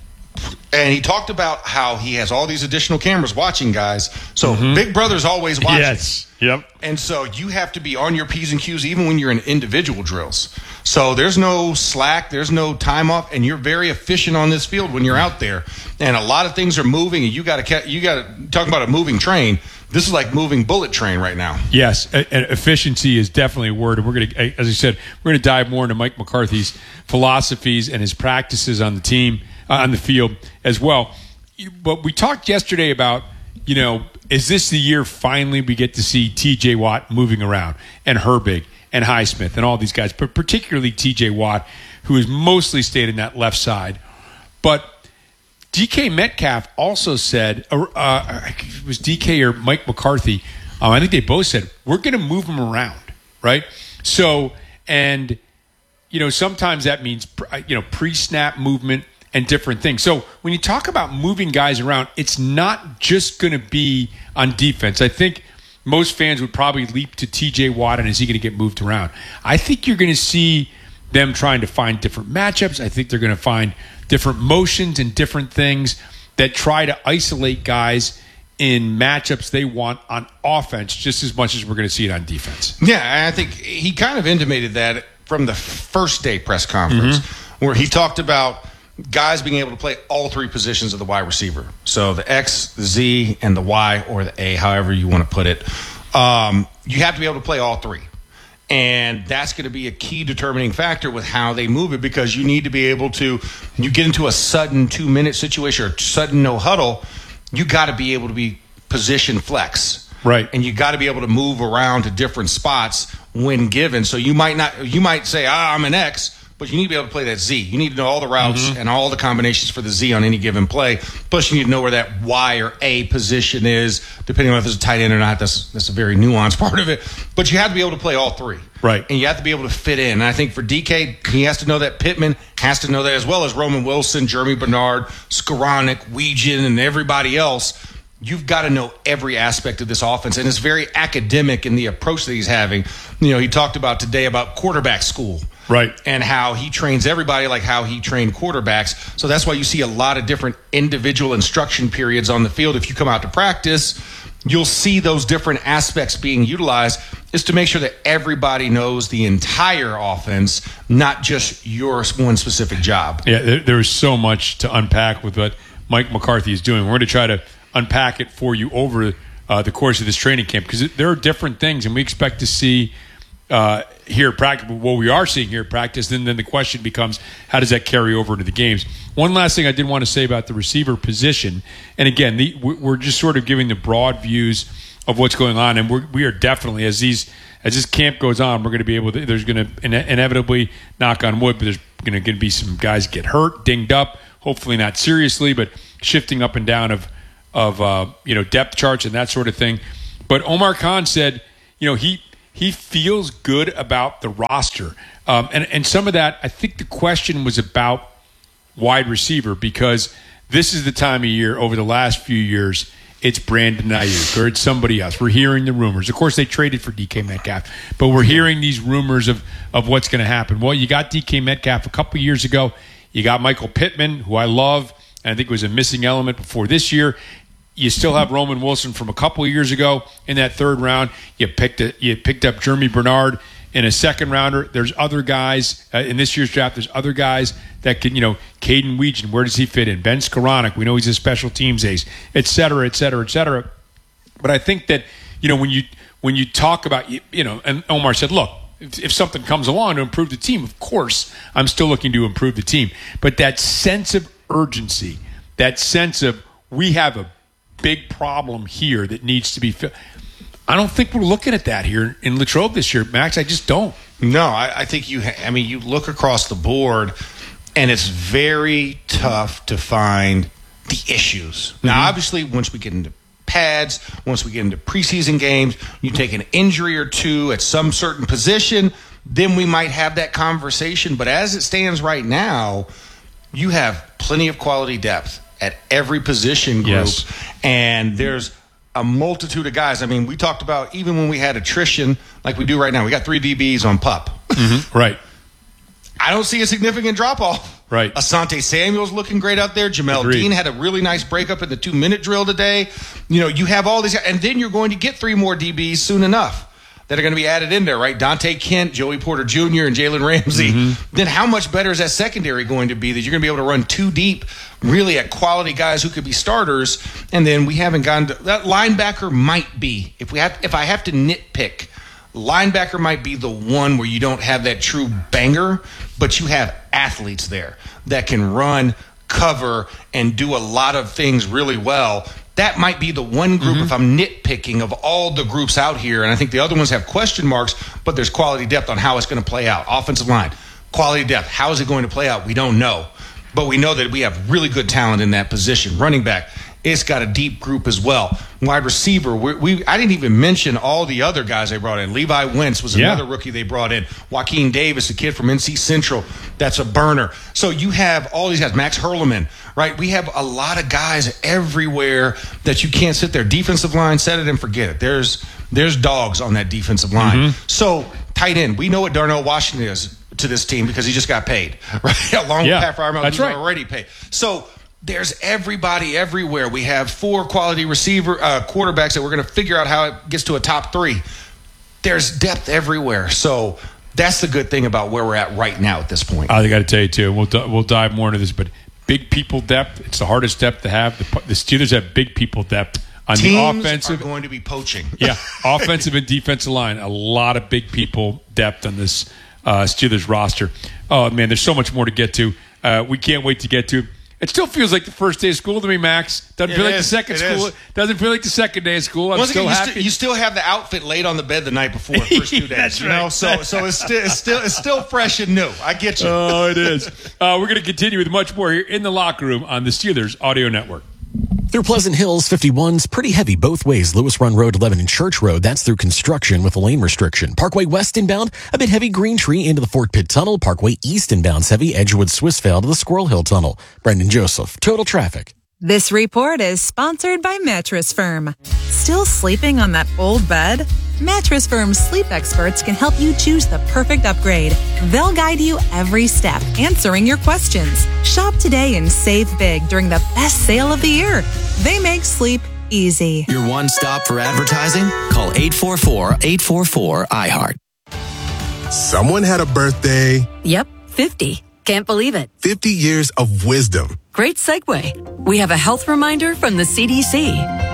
And he talked about how he has all these additional cameras watching guys. So mm-hmm. Big Brother's always watching. Yes. Yep. And so you have to be on your P's and Q's even when you're in individual drills. So there's no slack, there's no time off, and you're very efficient on this field when you're out there. And a lot of things are moving, and you got to you got to talk about a moving train. This is like moving bullet train right now. Yes, and efficiency is definitely a word. And we're going to, as I said, we're going to dive more into Mike McCarthy's philosophies and his practices on the team, uh, on the field as well. But we talked yesterday about, you know, is this the year finally we get to see T J Watt moving around and Herbig and Highsmith and all these guys, but particularly T J Watt, who has mostly stayed in that left side. But D K Metcalf also said, uh, it was D K or Mike McCarthy, um, I think they both said, we're going to move him around, right? So, and, you know, sometimes that means, you know, pre-snap movement and different things. So when you talk about moving guys around, it's not just going to be on defense. I think most fans would probably leap to T J Watt and is he going to get moved around? I think you're going to see them trying to find different matchups. I think they're going to find different motions and different things that try to isolate guys in matchups they want on offense just as much as we're going to see it on defense. Yeah, I think he kind of intimated that from the first day press conference mm-hmm. where he talked about guys being able to play all three positions of the wide receiver. So the X, the Z, and the Y, or the A, however you want to put it. Um, you have to be able to play all three. And that's going to be a key determining factor with how they move it, because you need to be able to, you get into a sudden two-minute situation or sudden no huddle, you got to be able to be position flex. Right. And you got to be able to move around to different spots when given. So you might not, you might say, ah, I'm an X, but you need to be able to play that Z. You need to know all the routes mm-hmm. and all the combinations for the Z on any given play. Plus, you need to know where that Y or A position is, depending on if it's a tight end or not. That's that's a very nuanced part of it. But you have to be able to play all three. Right. And you have to be able to fit in. And I think for D K, he has to know that. Pittman has to know that, as well as Roman Wilson, Jeremy Bernard, Skoranek, Weegan, and everybody else. You've got to know every aspect of this offense. And it's very academic in the approach that he's having. You know, he talked about today about quarterback school. Right. And how he trains everybody like how he trained quarterbacks. So that's why you see a lot of different individual instruction periods on the field. If you come out to practice, you'll see those different aspects being utilized, is to make sure that everybody knows the entire offense, not just your one specific job. Yeah, there, there's so much to unpack with what Mike McCarthy is doing. We're going to try to unpack it for you over uh, the course of this training camp, because there are different things, and we expect to see uh, here at practice what we are seeing here at practice. Then, then the question becomes, how does that carry over into the games? One last thing I did want to say about the receiver position, and again, the, we're just sort of giving the broad views of what's going on, and we're, we are definitely, as these as this camp goes on, we're going to be able to, there's going to ine- inevitably, knock on wood, but there's going to be some guys get hurt, dinged up, hopefully not seriously, but shifting up and down of, of uh, you know, depth charts and that sort of thing. But Omar Khan said, you know, he he feels good about the roster. Um, and, and some of that, I think the question was about wide receiver, because this is the time of year over the last few years, it's Brandon Ayuk or it's somebody else. We're hearing the rumors. Of course, they traded for D K Metcalf, but we're hearing these rumors of, of what's going to happen. Well, you got D K Metcalf a couple years ago. You got Michael Pittman, who I love, and I think was a missing element before this year. You still have Roman Wilson from a couple of years ago in that third round. You picked a, you picked up Jeremy Bernard in a second rounder. There's other guys uh, in this year's draft. There's other guys that can, you know, Caden Weegan, where does he fit in? Ben Skoranek, we know he's a special teams ace, et cetera, et cetera, et cetera. But I think that, you know, when you when you talk about, you, you know, and Omar said, look, if, if something comes along to improve the team, of course, I'm still looking to improve the team. But that sense of urgency, that sense of we have a big problem here that needs to be filled. I don't think we're looking at that here in Latrobe this year, Max. I just don't. No, I, I think you. Ha- I mean, you look across the board, and it's very tough to find the issues. Mm-hmm. Now, obviously, once we get into pads, once we get into preseason games, you take an injury or two at some certain position, then we might have that conversation. But as it stands right now, you have plenty of quality depth at every position group, yes. and there's a multitude of guys. I mean, we talked about even when we had attrition like we do right now, we got three D Bs on PUP. Mm-hmm. Right. I don't see a significant drop-off. Right. Asante Samuel's looking great out there. Jamel Agreed. Dean had a really nice breakup in the two-minute drill today. You know, you have all these, and then you're going to get three more D Bs soon enough that are going to be added in there, right? Dante Kent, Joey Porter Junior, and Jalen Ramsey. Mm-hmm. Then how much better is that secondary going to be that you're going to be able to run two deep, really at quality guys who could be starters? And then we haven't gone to that linebacker might be, if we have, if I have to nitpick, linebacker might be the one where you don't have that true banger, but you have athletes there that can run, cover, and do a lot of things really well. That might be the one group, mm-hmm. if I'm nitpicking, of all the groups out here. And I think the other ones have question marks, but there's quality depth on how it's going to play out. Offensive line, quality depth. How is it going to play out? We don't know. But we know that we have really good talent in that position. Running back, it's got a deep group as well. Wide receiver, we, we I didn't even mention all the other guys they brought in. Levi Wentz was Yeah. another rookie they brought in. Joaquin Davis, a kid from N C Central, that's a burner. So you have all these guys. Max Hurleman, right? We have a lot of guys everywhere that you can't sit there. Defensive line, set it and forget it. There's there's dogs on that defensive line. Mm-hmm. So tight end, we know what Darnell Washington is to this team because he just got paid, right? Along Yeah, with Pat Frymouth, that's who's right. already paid. So there's everybody everywhere. We have four quality receiver uh, quarterbacks that we're going to figure out how it gets to a top three. There's depth everywhere. So that's the good thing about where we're at right now at this point. I got to tell you, too, we'll, d- we'll dive more into this, but big people depth, it's the hardest depth to have. The, the Steelers have big people depth on Teams the offensive. are going to be poaching. Yeah, offensive and defensive line, a lot of big people depth on this uh, Steelers roster. Oh, man, there's so much more to get to. Uh, we can't wait to get to. It still feels like the first day of school to me, Max. Doesn't It feel like is. the second It school. is. Doesn't feel like the second day of school. I'm Once still again, you, happy. st- you still have the outfit laid on the bed the night before, first two days. That's you know, right. so so it's still it's still it's still fresh and new. I get you. Oh, it is. Uh, we're going to continue with much more here in the locker room on the Steelers Audio Network. Through Pleasant Hills, fifty-one's pretty heavy both ways. Lewis Run Road, eleven, and Church Road. That's through construction with a lane restriction. Parkway West inbound, a bit heavy. Green Tree into the Fort Pitt Tunnel. Parkway East inbound's heavy. Edgewood Swissvale to the Squirrel Hill Tunnel. Brendan Joseph, Total Traffic. This report is sponsored by Mattress Firm. Still sleeping on that old bed? Mattress Firm's sleep experts can help you choose the perfect upgrade. They'll guide you every step, answering your questions. Shop today and save big during the best sale of the year. They make sleep easy. Your one stop for advertising? Call eight four four, eight four four, I heart. Someone had a birthday. Yep, fifty. Can't believe it. fifty years of wisdom. Great segue. We have a health reminder from the C D C.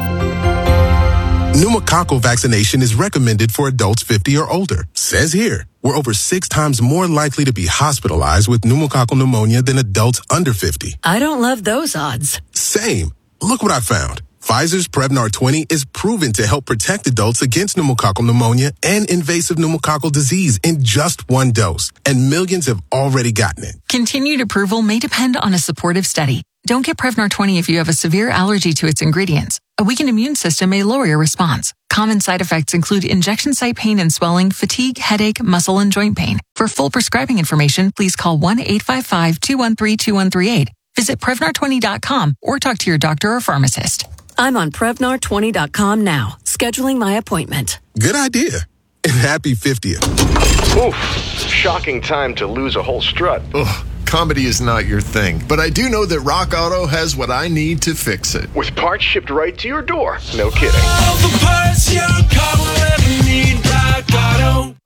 Pneumococcal vaccination is recommended for adults fifty or older. Says here, we're over six times more likely to be hospitalized with pneumococcal pneumonia than adults under fifty. I don't love those odds. Same. Look what I found. Pfizer's Prevnar twenty is proven to help protect adults against pneumococcal pneumonia and invasive pneumococcal disease in just one dose, and millions have already gotten it. Continued approval may depend on a supportive study. Don't get Prevnar twenty if you have a severe allergy to its ingredients. A weakened immune system may lower your response. Common side effects include injection site pain and swelling, fatigue, headache, muscle, and joint pain. For full prescribing information, please call one eight five five, two one three, two one three eight. Visit Prevnar twenty dot com or talk to your doctor or pharmacist. I'm on Prevnar twenty dot com now, scheduling my appointment. Good idea. And happy fiftieth. Oof. Shocking time to lose a whole strut. Ugh. Comedy is not your thing, but I do know that Rock Auto has what I need to fix it. With parts shipped right to your door. No kidding. All the parts your car will ever need, Rock Auto.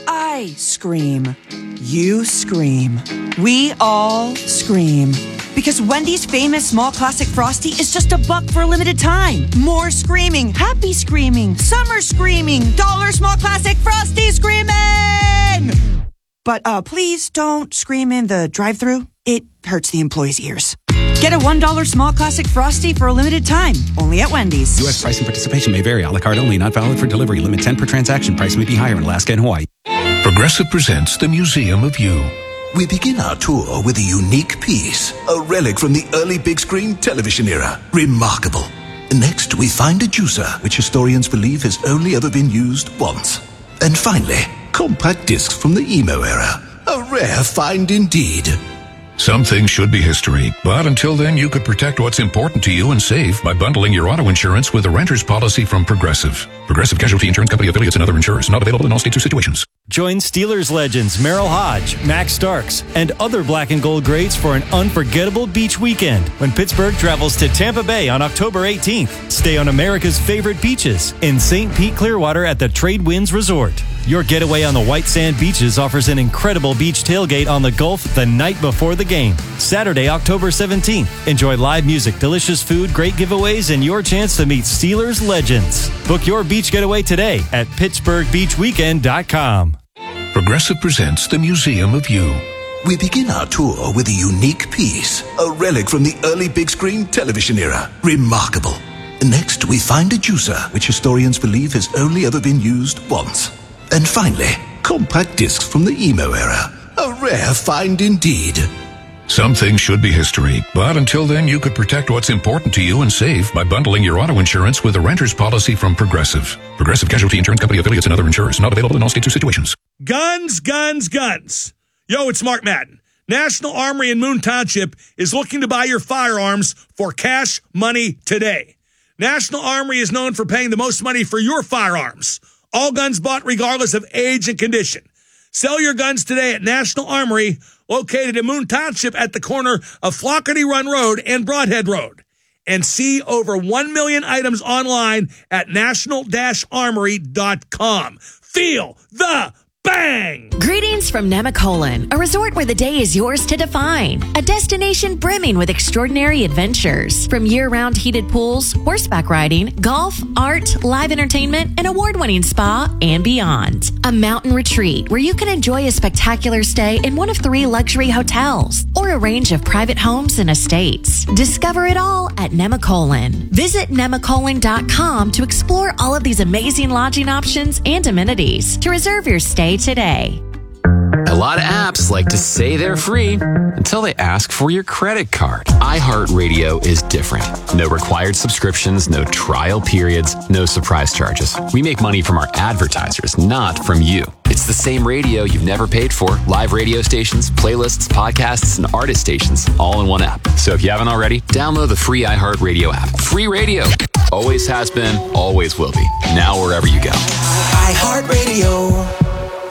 I scream. You scream. We all scream. Because Wendy's famous small classic Frosty is just a buck for a limited time. More screaming, happy screaming, summer screaming, dollar small classic Frosty screaming! But uh, please don't scream in the drive-thru. It hurts the employees' ears. Get a one dollar small classic Frosty for a limited time, only at Wendy's. U S price and participation may vary. A la carte only, not valid for delivery. Limit ten per transaction. Price may be higher in Alaska and Hawaii. Progressive presents the Museum of You. We begin our tour with a unique piece, a relic from the early big screen television era. Remarkable. Next, we find a juicer, which historians believe has only ever been used once. And finally, compact discs from the emo era. A rare find indeed. Some things should be history, but until then, you could protect what's important to you and save by bundling your auto insurance with a renter's policy from Progressive. Progressive Casualty Insurance Company affiliates and other insurers. Not available in all states or situations. Join Steelers legends Merrill Hodge, Max Starks, and other black and gold greats for an unforgettable beach weekend when Pittsburgh travels to Tampa Bay on October eighteenth. Stay on America's favorite beaches in Saint Pete Clearwater at the Trade Winds Resort. Your getaway on the white sand beaches offers an incredible beach tailgate on the Gulf the night before the game. Saturday, October seventeenth. Enjoy live music, delicious food, great giveaways, and your chance to meet Steelers legends. Book your beach getaway today at Pittsburgh Beach Weekend dot com. Progressive presents the Museum of You. We begin our tour with a unique piece, a relic from the early big screen television era. Remarkable. Next, we find a juicer, which historians believe has only ever been used once. And finally, compact discs from the emo era. A rare find indeed. Some things should be history, but until then, you could protect what's important to you and save by bundling your auto insurance with a renter's policy from Progressive. Progressive Casualty Insurance Company affiliates and other insurers. Not available in all states or situations. Guns, guns, guns. Yo, it's Mark Madden. National Armory in Moon Township is looking to buy your firearms for cash money today. National Armory is known for paying the most money for your firearms. All guns bought regardless of age and condition. Sell your guns today at National Armory, located in Moon Township at the corner of Flockerty Run Road and Broadhead Road. And see over one million items online at national dash armory dot com. Feel the bang! Greetings from Nemacolin, a resort where the day is yours to define. A destination brimming with extraordinary adventures. From year-round heated pools, horseback riding, golf, art, live entertainment, and award-winning spa, and beyond. A mountain retreat where you can enjoy a spectacular stay in one of three luxury hotels, or a range of private homes and estates. Discover it all at Nemacolin. Visit nemacolin dot com to explore all of these amazing lodging options and amenities. To reserve your stay today. A lot of apps like to say they're free until they ask for your credit card. iHeartRadio is different. No required subscriptions, no trial periods, no surprise charges. We make money from our advertisers, not from you. It's the same radio you've never paid for. Live radio stations, playlists, podcasts, and artist stations all in one app. So if you haven't already, download the free iHeartRadio app. Free radio. Always has been, always will be. Now wherever you go. iHeartRadio.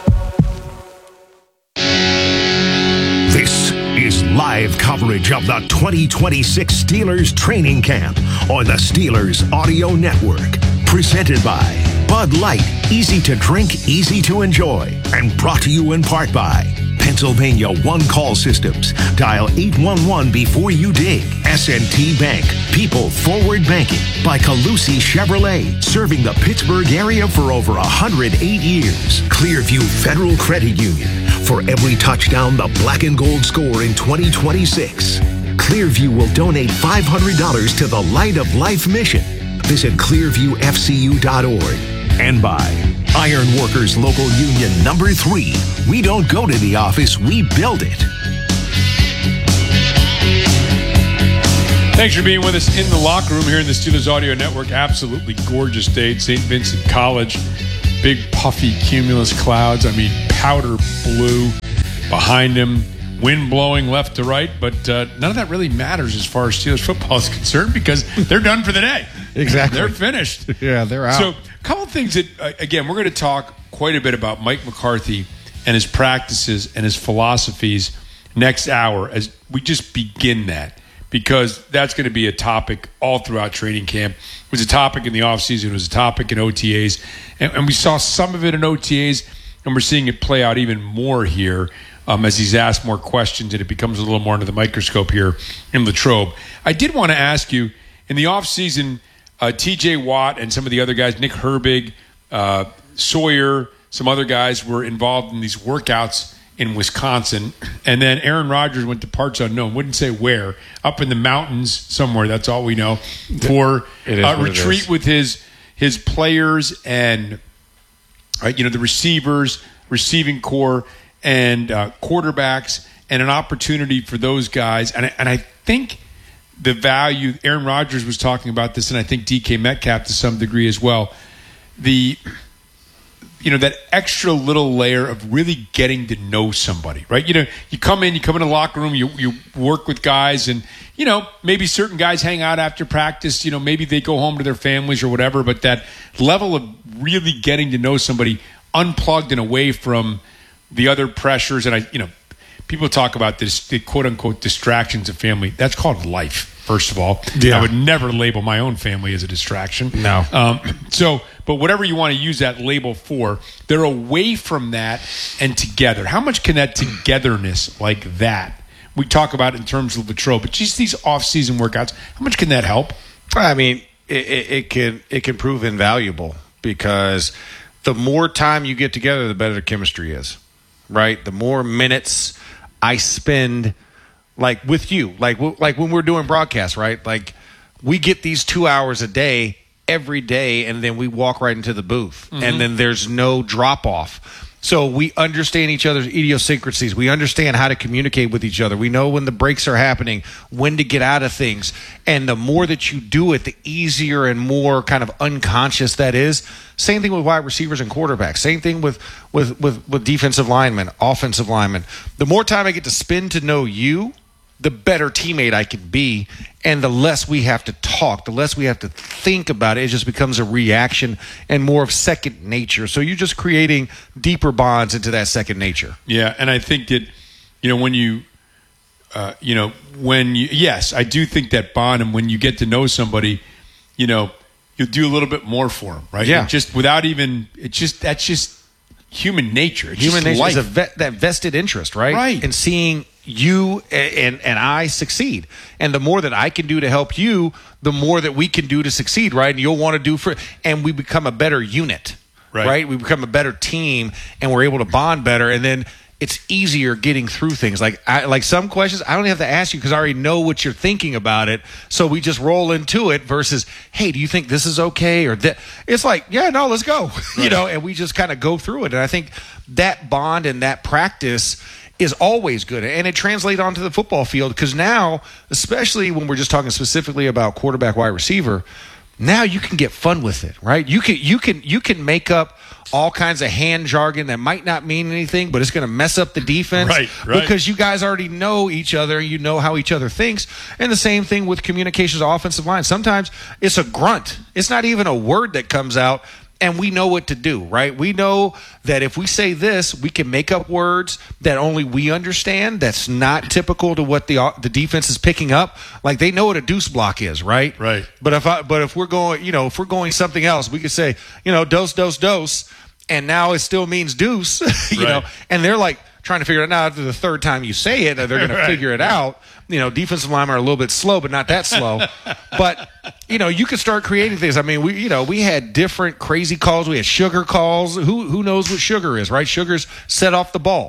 This is live coverage of the twenty twenty-six Steelers training camp on the Steelers Audio Network. Presented by Bud Light, easy to drink, easy to enjoy. And brought to you in part by Pennsylvania One Call Systems. Dial eight one one before you dig. S and T Bank, people forward banking. By Calusi Chevrolet, serving the Pittsburgh area for over one hundred eight years. Clearview Federal Credit Union, for every touchdown the black and gold score in twenty twenty-six. Clearview will donate five hundred dollars to the Light of Life mission. visit clearview f c u dot org. And by Ironworkers Local Union Number three. We don't go to the office, we build it. Thanks for being with us in the locker room here in the Steelers Audio Network. Absolutely gorgeous day at Saint Vincent College. Big puffy cumulus clouds. I mean, powder blue behind him. Wind blowing left to right. But uh, none of that really matters as far as Steelers football is concerned because they're done for the day. Exactly. They're finished. Yeah, they're out. So a couple of things that, uh, again, we're going to talk quite a bit about Mike McCarthy and his practices and his philosophies next hour as we just begin that. Because that's going to be a topic all throughout training camp. It was a topic in the offseason. It was a topic in O T As. And, and we saw some of it in O T As, and we're seeing it play out even more here um, as he's asked more questions, and it becomes a little more under the microscope here in Latrobe. I did want to ask you, in the offseason, uh, T J Watt and some of the other guys, Nick Herbig, uh, Sawyer, some other guys were involved in these workouts in Wisconsin, and then Aaron Rodgers went to parts unknown, wouldn't say where, up in the mountains somewhere, that's all we know, for a retreat with his his players and uh, you know the receivers, receiving core, and uh, quarterbacks, and an opportunity for those guys. And I, and I think the value, Aaron Rodgers was talking about this, and I think D K Metcalf to some degree as well, the you know, that extra little layer of really getting to know somebody, right? You know, you come in, you come in the locker room, you you work with guys, and, you know, maybe certain guys hang out after practice, you know, maybe they go home to their families or whatever, but that level of really getting to know somebody unplugged and away from the other pressures, and I, you know, people talk about this, the quote-unquote distractions of family. That's called life, first of all. Yeah. I would never label my own family as a distraction. No. Um, so, but whatever you want to use that label for, they're away from that and together. How much can that togetherness like that, we talk about in terms of Latrobe, but just these off-season workouts, how much can that help? I mean, it, it, it can it can prove invaluable because the more time you get together, the better the chemistry is, right? The more minutes I spend like with you, like like when we're doing broadcasts, right? Like we get these two hours a day every day, and then we walk right into the booth, mm-hmm. and then there's no drop off. So we understand each other's idiosyncrasies. We understand how to communicate with each other. We know when the breaks are happening, when to get out of things. And the more that you do it, the easier and more kind of unconscious that is. Same thing with wide receivers and quarterbacks. Same thing with, with, with, with defensive linemen, offensive linemen. The more time I get to spend to know you, the better teammate I can be, and the less we have to talk, the less we have to think about it. It just becomes a reaction and more of second nature. So you're just creating deeper bonds into that second nature. Yeah, and I think that, you know, when you, uh, you know, when you, yes, I do think that bond, and when you get to know somebody, you know, you'll do a little bit more for them, right? Yeah. And just without even, it's just, that's just human nature. It's human just nature life. is a vet, that vested interest, right? Right. And seeing you and, and I succeed. And the more that I can do to help you, the more that we can do to succeed, right? And you'll want to do for, and we become a better unit, right? right? We become a better team, and we're able to bond better. And then it's easier getting through things. Like I, like some questions, I don't have to ask you because I already know what you're thinking about it. So we just roll into it versus, hey, do you think this is okay? Or that? It's like, yeah, no, let's go. Right. You know, and we just kind of go through it. And I think that bond and that practice is always good, and it translates onto the football field because now, especially when we're just talking specifically about quarterback, wide receiver, now you can get fun with it, right? You can you can you can make up all kinds of hand jargon that might not mean anything, but it's going to mess up the defense, right, right. because you guys already know each other, you know how each other thinks, and the same thing with communications, offensive line. Sometimes it's a grunt; it's not even a word that comes out. And we know what to do, right? We know that if we say this, we can make up words that only we understand. That's not typical to what the the defense is picking up. Like they know what a deuce block is, right? Right. But if I, but if we're going, you know, if we're going something else, we could say, you know, dose, dose, dose, and now it still means deuce, you right. know. And they're like trying to figure it out. After the third time you say it, they're going right. to figure it out. You know, defensive linemen are a little bit slow, but not that slow. But, you know, you could start creating things. I mean, we, you know, we had different crazy calls. We had sugar calls. Who who knows what sugar is, right? Sugar's set off the ball.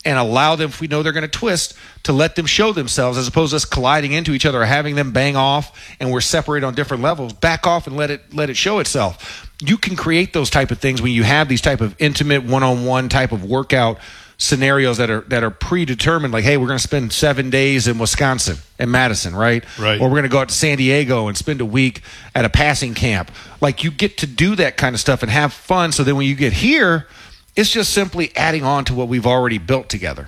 and allow them, if we know they're going to twist, to let them show themselves as opposed to us colliding into each other or having them bang off and we're separated on different levels. Back off and let it let it show itself. You can create those type of things when you have these type of intimate one-on-one type of workout scenarios that are that are predetermined, like, hey, we're going to spend seven days in Wisconsin and Madison, right? Right. Or we're going to go out to San Diego and spend a week at a passing camp. Like, you get to do that kind of stuff and have fun, so then when you get here, it's just simply adding on to what we've already built together.